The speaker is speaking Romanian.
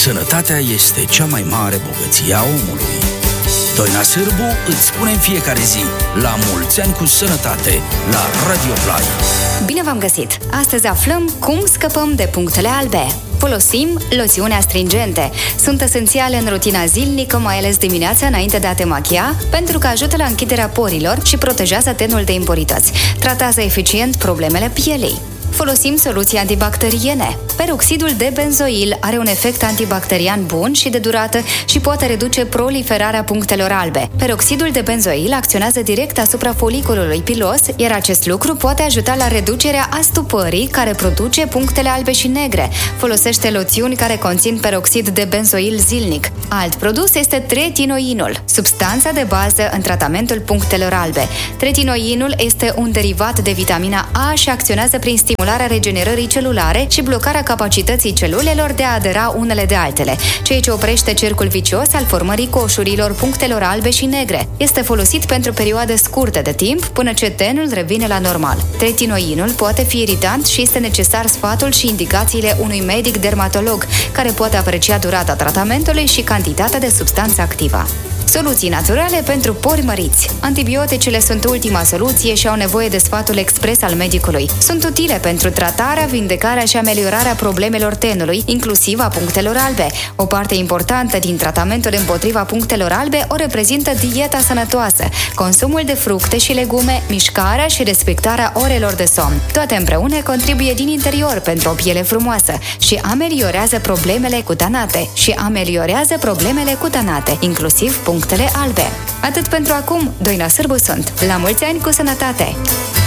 Sănătatea este cea mai mare bogăție a omului. Doina Sârbu îți spune în fiecare zi: la mulți ani cu sănătate, la Radio Play. Bine v-am găsit! Astăzi aflăm cum scăpăm de punctele albe. Folosim loțiuni astringente. Sunt esențiale în rutina zilnică, mai ales dimineața înainte de a te machia, pentru că ajută la închiderea porilor și protejează tenul de impurități. Tratează eficient problemele pielei. Folosim soluții antibacteriene. Peroxidul de benzoil are un efect antibacterian bun și de durată și poate reduce proliferarea punctelor albe. Peroxidul de benzoil acționează direct asupra foliculului pilos, iar acest lucru poate ajuta la reducerea astupării care produce punctele albe și negre. Folosește loțiuni care conțin peroxid de benzoil zilnic. Alt produs este tretinoinul, substanța de bază în tratamentul punctelor albe. Tretinoinul este un derivat de vitamina A și acționează prin stimularea regenerării celulare și blocarea capacității celulelor de a adera unele de altele, ceea ce oprește cercul vicios al formării coșurilor, punctelor albe și negre. Este folosit pentru perioade scurte de timp, până ce tenul revine la normal. Tretinoinul poate fi iritant și este necesar sfatul și indicațiile unui medic dermatolog, care poate aprecia durata tratamentului și cantitatea de substanță activă. Soluții naturale pentru pori măriți. Antibioticele sunt ultima soluție și au nevoie de sfatul expres al medicului. Sunt utile pentru tratarea, vindecarea și ameliorarea problemelor tenului, inclusiv a punctelor albe. O parte importantă din tratamentul împotriva punctelor albe o reprezintă dieta sănătoasă, consumul de fructe și legume, mișcarea și respectarea orelor de somn. Toate împreună contribuie din interior pentru o piele frumoasă și ameliorează problemele cutanate, inclusiv punctele albe. Atât pentru acum, Doina Sârbu sunt. La mulți ani cu sănătate!